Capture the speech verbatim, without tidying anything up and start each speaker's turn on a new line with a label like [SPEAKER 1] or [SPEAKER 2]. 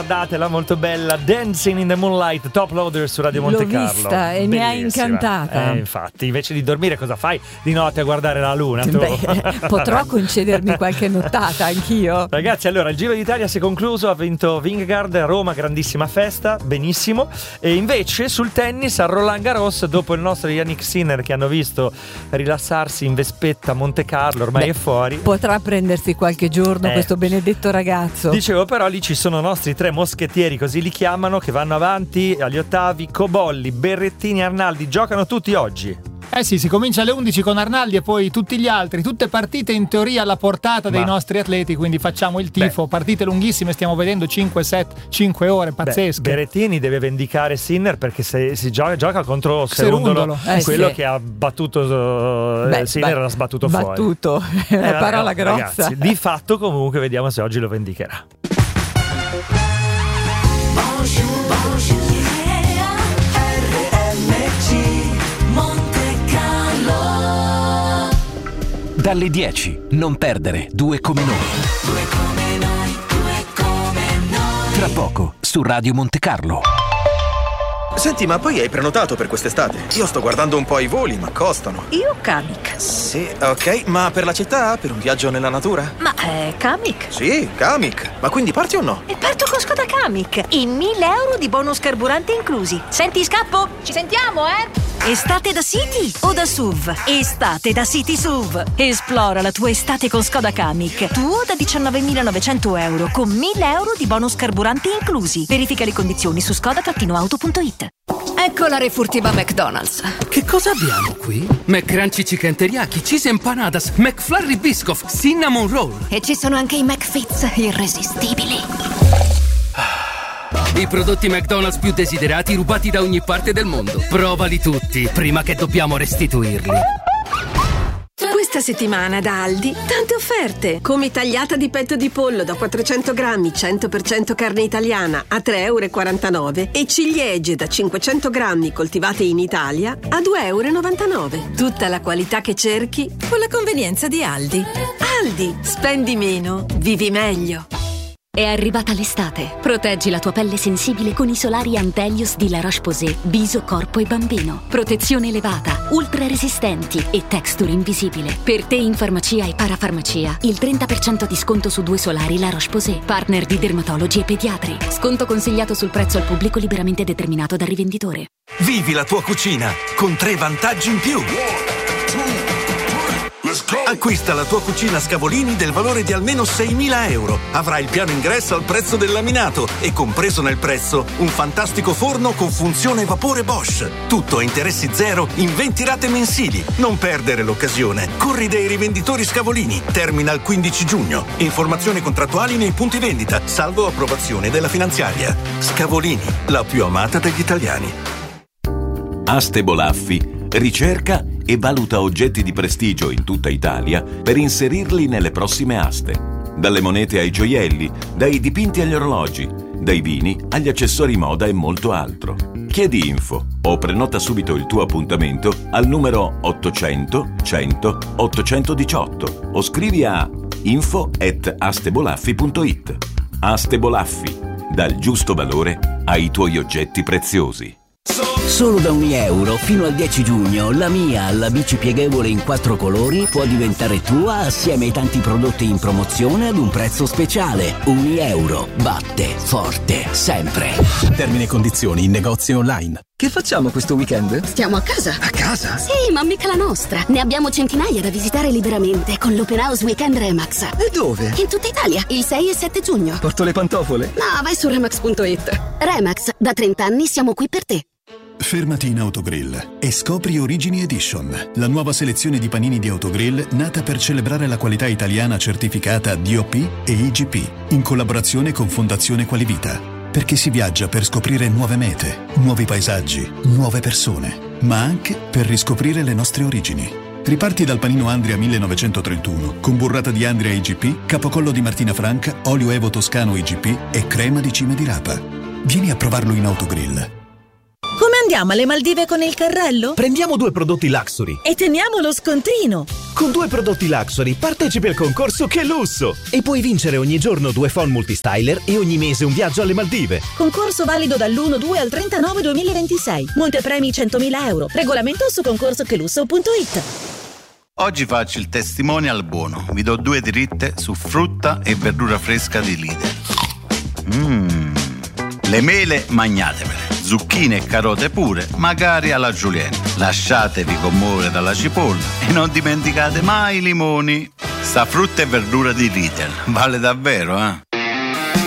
[SPEAKER 1] guardatela, molto bella. Dancing in the Moonlight, Top Loader su Radio Monte Carlo.
[SPEAKER 2] L'ho vista e mi ha incantata.
[SPEAKER 1] Eh, infatti, invece di dormire cosa fai di notte a guardare la luna? Tu?
[SPEAKER 2] Beh, potrò concedermi qualche nottata anch'io.
[SPEAKER 1] Ragazzi, allora il Giro d'Italia si è concluso, ha vinto Vingegaard, Roma, grandissima festa, benissimo. E invece sul tennis a Roland Garros, dopo il nostro Yannick Sinner che hanno visto rilassarsi in vespetta a Monte Carlo, ormai Beh, è fuori.
[SPEAKER 2] Potrà prendersi qualche giorno eh. questo benedetto ragazzo.
[SPEAKER 1] Dicevo, però lì ci sono nostri tre moschettieri, così li chiamano, che vanno avanti agli ottavi. Cobolli, Berrettini, Arnaldi giocano tutti oggi.
[SPEAKER 3] Eh sì, si comincia alle undici con Arnaldi e poi tutti gli altri, tutte partite in teoria alla portata dei Ma. nostri atleti, quindi facciamo il tifo. Beh. Partite lunghissime, stiamo vedendo cinque, sette, cinque ore pazzesche.
[SPEAKER 1] Beh, Berrettini deve vendicare Sinner perché se si gioca, gioca contro Serundolo,
[SPEAKER 2] eh,
[SPEAKER 1] quello
[SPEAKER 2] sì.
[SPEAKER 1] che ha battuto uh, Beh, Sinner l'ha sbattuto
[SPEAKER 2] battuto.
[SPEAKER 1] fuori.
[SPEAKER 2] È una
[SPEAKER 1] eh,
[SPEAKER 2] parola
[SPEAKER 1] vabbè,
[SPEAKER 2] grossa.
[SPEAKER 1] Ragazzi, di fatto comunque vediamo se oggi lo vendicherà.
[SPEAKER 4] Bonjour, bonjour.
[SPEAKER 5] Dalle dieci, non perdere Due come noi.
[SPEAKER 4] Due come noi, due come noi.
[SPEAKER 5] Tra poco, su Radio Monte Carlo.
[SPEAKER 6] Senti, ma poi hai prenotato per quest'estate? Io sto guardando un po' i voli, ma costano.
[SPEAKER 7] Io Kamiq.
[SPEAKER 6] Sì, ok, ma per la città? Per un viaggio nella natura?
[SPEAKER 7] Ma è Kamiq?
[SPEAKER 6] Sì, Kamiq. Ma quindi parti o no?
[SPEAKER 7] E parto con Skoda Kamiq. In mille euro di bonus carburante inclusi. Senti, scappo? Ci sentiamo, eh? Estate da City o da S U V? Estate da City S U V. Esplora la tua estate con Skoda Kamiq. Tuo da diciannovemilanovecento euro con mille euro di bonus carburante inclusi. Verifica le condizioni su skoda auto punto it.
[SPEAKER 8] Ecco la refurtiva McDonald's.
[SPEAKER 9] Che cosa abbiamo qui? McCrunchy Chicken Teriyaki, Cheese Empanadas, McFlurry Biscoff, Cinnamon Roll.
[SPEAKER 8] E ci sono anche i McFits irresistibili.
[SPEAKER 9] I prodotti McDonald's più desiderati rubati da ogni parte del mondo. Provali tutti prima che dobbiamo restituirli.
[SPEAKER 10] Questa settimana da Aldi tante offerte, come tagliata di petto di pollo da quattrocento grammi, cento per cento carne italiana a tre euro e quarantanove e ciliegie da cinquecento grammi coltivate in Italia a due euro e novantanove. Tutta la qualità che cerchi con la convenienza di Aldi. Aldi, spendi meno, vivi meglio.
[SPEAKER 11] È arrivata l'estate. Proteggi la tua pelle sensibile con i solari Antelios di La Roche-Posay, viso, corpo e bambino. Protezione elevata, ultra resistenti e texture invisibile. Per te in farmacia e parafarmacia, il trenta per cento di sconto su due solari La Roche-Posay, partner di dermatologi e pediatri. Sconto consigliato sul prezzo al pubblico liberamente determinato dal rivenditore.
[SPEAKER 12] Vivi la tua cucina con tre vantaggi in più. Acquista la tua cucina Scavolini del valore di almeno seimila euro. Avrai il piano ingresso al prezzo del laminato e compreso nel prezzo un fantastico forno con funzione vapore Bosch. Tutto a interessi zero in venti rate mensili. Non perdere l'occasione. Corri dai rivenditori Scavolini. Termina il quindici giugno. Informazioni contrattuali nei punti vendita, salvo approvazione della finanziaria. Scavolini, la più amata degli italiani.
[SPEAKER 13] Aste Bolaffi ricerca e valuta oggetti di prestigio in tutta Italia per inserirli nelle prossime aste. Dalle monete ai gioielli, dai dipinti agli orologi, dai vini agli accessori moda e molto altro. Chiedi info o prenota subito il tuo appuntamento al numero ottocento cento ottocentodiciotto o scrivi a info at astebolaffi punto it. Aste Bolaffi, dal giusto valore ai tuoi oggetti preziosi.
[SPEAKER 14] Solo da un euro fino al dieci giugno la mia, la bici pieghevole in quattro colori, può diventare tua assieme ai tanti prodotti in promozione ad un prezzo speciale. Un euro batte forte sempre.
[SPEAKER 15] Termini e condizioni in negozi online.
[SPEAKER 16] Che facciamo questo weekend?
[SPEAKER 17] Stiamo a casa.
[SPEAKER 16] A casa?
[SPEAKER 17] Sì, ma mica la nostra. Ne abbiamo centinaia da visitare liberamente con l'Open House Weekend Remax.
[SPEAKER 16] E dove?
[SPEAKER 17] In tutta Italia, il sei e sette giugno.
[SPEAKER 16] Porto le pantofole?
[SPEAKER 17] No, vai su remax punto it. Remax, da trenta anni siamo qui per te.
[SPEAKER 18] Fermati in Autogrill e scopri Origini Edition, la nuova selezione di panini di Autogrill nata per celebrare la qualità italiana certificata D O P e I G P, in collaborazione con Fondazione Qualivita. Perché si viaggia per scoprire nuove mete, nuovi paesaggi, nuove persone, ma anche per riscoprire le nostre origini. Riparti dal panino Andria millenovecentotrentuno, con burrata di Andria I G P, capocollo di Martina Franca, olio Evo Toscano I G P e crema di cime di rapa. Vieni a provarlo in Autogrill.
[SPEAKER 19] Come Andiamo alle Maldive con il carrello?
[SPEAKER 20] Prendiamo due prodotti Luxury.
[SPEAKER 19] E teniamo lo scontrino.
[SPEAKER 20] Con due prodotti Luxury partecipi al concorso Che Lusso e puoi vincere ogni giorno due phone multistyler e ogni mese un viaggio alle Maldive.
[SPEAKER 19] Concorso valido dall'uno due al trentanove duemilaventisei. Montepremi centomila euro. Regolamento su concorso che lusso punto it.
[SPEAKER 21] Oggi faccio il testimonial buono. Vi do due dritte su frutta e verdura fresca di Lidl. Mmm. Le mele magnatevele. Zucchine e carote pure, magari alla julienne. Lasciatevi commuovere dalla cipolla e non dimenticate mai i limoni. Sta frutta e verdura di Lidl vale davvero, eh?